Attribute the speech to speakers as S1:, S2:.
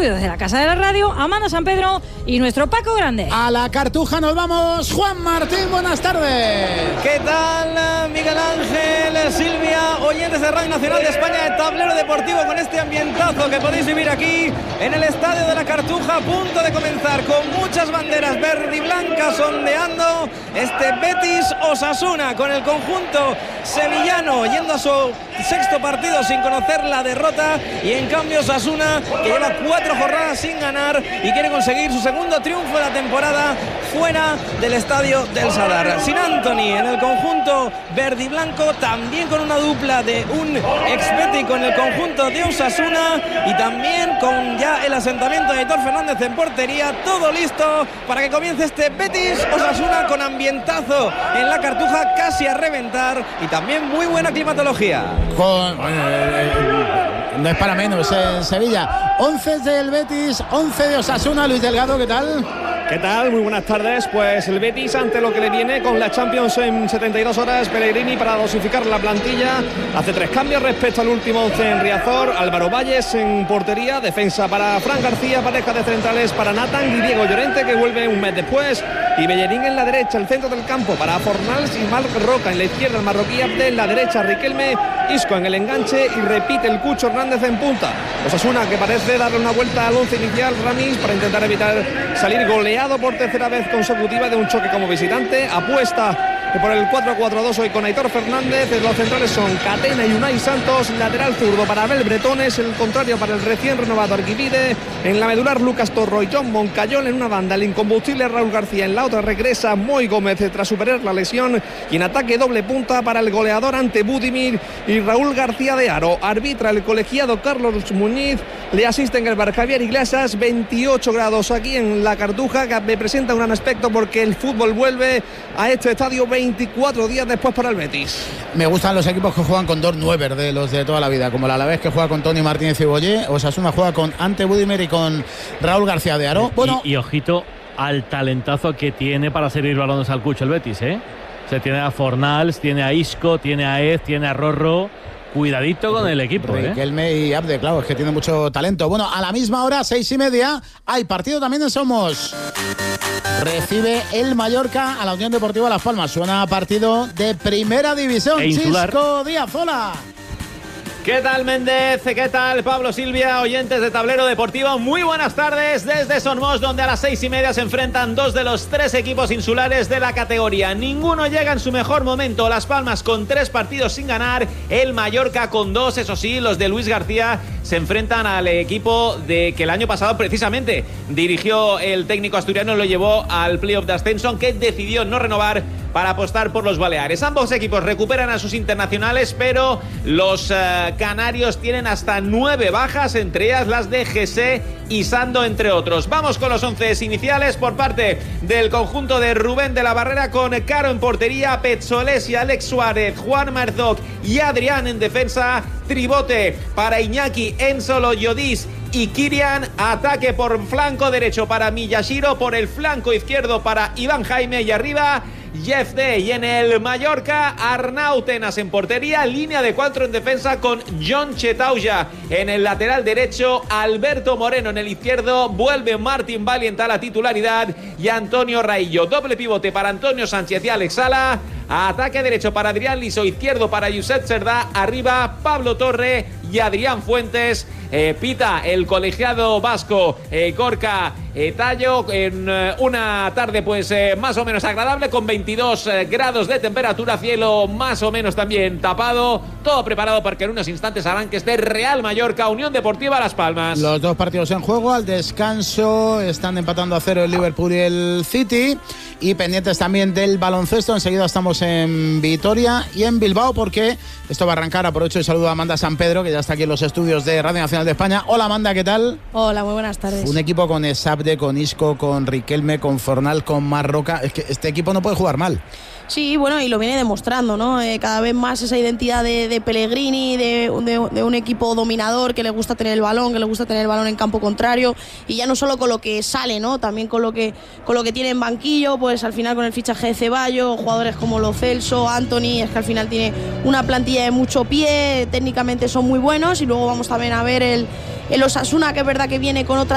S1: estudio de la Casa de la Radio, Amanda San Pedro y nuestro Paco Grande.
S2: A la Cartuja nos vamos. Juan Martín, buenas tardes.
S3: ¿Qué tal, Miguel Ángel, Silvia, oyentes de Radio Nacional de España, de Tablero Deportivo, con este ambientazo que podéis vivir aquí en el estadio de la Cartuja, a punto de comenzar, con muchas banderas verde y blancas ondeando este Betis Osasuna, con el conjunto sevillano yendo a su sexto partido sin conocer la derrota, y en cambio Osasuna, que lleva 4 jornadas sin ganar y quiere conseguir su segundo triunfo de la temporada fuera del estadio del Sadar. Sin Antony en el conjunto verde y blanco, también con una dupla de un ex-bético en el conjunto de Osasuna, y también con ya el asentamiento de Aitor Fernández en portería. Todo listo para que comience este Betis Osasuna, con ambientazo en la Cartuja casi a reventar, y también muy buena climatología.
S2: No es para menos en Sevilla. 11 del Betis, 11 de Osasuna. Luis Delgado, ¿qué tal?
S4: ¿Qué tal? Muy buenas tardes. Pues el Betis ante lo que le viene con la Champions en 72 horas. Pellegrini, para dosificar la plantilla, hace 3 cambios respecto al último 11 en Riazor. Álvaro Valles en portería, defensa para Fran García, pareja de centrales para Nathan y Diego Llorente, que vuelve un mes después, y Bellerín en la derecha, el centro del campo para Fornals y Marc Roca en la izquierda, el marroquí Abdel, la derecha Riquelme, Isco en el enganche, y repite el Cucho Hernández en punta. Osasuna, que parece darle una vuelta al 11 inicial, Ramis, para intentar evitar salir goleado por tercera vez consecutiva de un choque como visitante. Apuesta por el 4-4-2 hoy con Aitor Fernández. Los centrales son Catena y Unai Santos. Lateral zurdo para Abel Bretones, el contrario para el recién renovado Arquivide. En la medular, Lucas Torro y John Moncayol en una banda. El incombustible Raúl García en la otra. Regresa Moy Gómez tras superar la lesión. Y en ataque, doble punta para el goleador ante Budimir y Raúl García de Aro. Arbitra el colegiado Carlos Muñiz. Le asisten el bar Javier Iglesias. 28 grados aquí en la Cartuja, que me presenta un gran aspecto porque el fútbol vuelve a este estadio 24 días después para el Betis.
S2: Me gustan los equipos que juegan con 2 9 de los de toda la vida, como el Alavés, que juega con Tony Martínez y Bollé. Osasuna juega con Ante Budimir y con Raúl García de Aro. Bueno,
S5: y ojito al talentazo que tiene para servir balones al Cucho el Betis, ¿eh? Se tiene a Fornals, tiene a Isco, tiene a Ed, tiene a Rorro. Cuidadito con el equipo,
S2: Riquelme y Abde, claro, es que tiene mucho talento. Bueno, a la misma hora, 6:30, hay partido también en Somos. Recibe el Mallorca a la Unión Deportiva Las Palmas. Suena a partido de primera división. Chisco Díaz, hola.
S3: ¿Qué tal, Méndez? ¿Qué tal, Pablo, Silvia, oyentes de Tablero Deportivo? Muy buenas tardes desde Somos, donde a las 6:30 se enfrentan 2 de los 3 equipos insulares de la categoría. Ninguno llega en su mejor momento. Las Palmas con 3 partidos sin ganar, el Mallorca con 2. Eso sí, los de Luis García se enfrentan al equipo de que el año pasado precisamente dirigió el técnico asturiano, lo llevó al playoff de ascenso, aunque decidió no renovar para apostar por los Baleares. Ambos equipos recuperan a sus internacionales, pero los canarios tienen hasta 9 bajas, entre ellas las de Jesse y Sando, entre otros. Vamos con los 11 iniciales por parte del conjunto de Rubén de la Barrera, con Caro en portería, Petzoles y Alex Suárez, Juan Marzok y Adrián en defensa, tribote para Iñaki, Ensolo, Yodis y Kirian, ataque por flanco derecho para Miyashiro, por el flanco izquierdo para Iván Jaime, y arriba Jeff Day. Y en el Mallorca, Arnau Tenas en portería, línea de 4 en defensa con John Chetauya en el lateral derecho, Alberto Moreno en el izquierdo, vuelve Martín Valiente a la titularidad y Antonio Raillo. Doble pivote para Antonio Sánchez y Alex Sala, ataque derecho para Adrián Liso, izquierdo para Josep Cerdá, arriba Pablo Torre y Adrián Fuentes. Pita el colegiado vasco Gorka Tallo, en una tarde pues más o menos agradable, con 22 grados de temperatura, cielo más o menos también tapado, todo preparado para que en unos instantes arranque este Real Mallorca Unión Deportiva Las Palmas.
S2: Los 2 partidos en juego, al descanso están empatando a 0 el Liverpool y el City, y pendientes también del baloncesto. Enseguida estamos en Vitoria y en Bilbao, porque esto va a arrancar. Aprovecho y saludo a Amanda San Pedro, que ya está aquí en los estudios de Radio Nacional de España. Hola, Amanda, ¿qué tal?
S6: Hola, muy buenas tardes.
S2: Un equipo con Esabde, con Isco, con Riquelme, con Fornal, con Marroca. Es que este equipo no puede jugar mal.
S6: Sí, bueno, y lo viene demostrando, ¿no? Cada vez más esa identidad de Pellegrini, de un equipo dominador, que le gusta tener el balón, en campo contrario, y ya no solo con lo que sale, ¿no? También con lo que tiene en banquillo, pues al final con el fichaje de Ceballos, jugadores como Lo Celso, Antony, es que al final tiene una plantilla de mucho pie, técnicamente son muy buenos, y luego vamos también a ver el Osasuna, que es verdad que viene con otra